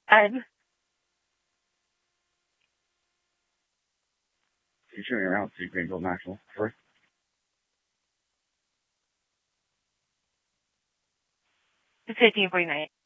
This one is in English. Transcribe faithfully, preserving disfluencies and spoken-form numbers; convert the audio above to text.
And You're shooting around to Greenville National first. fifteen forty-nine.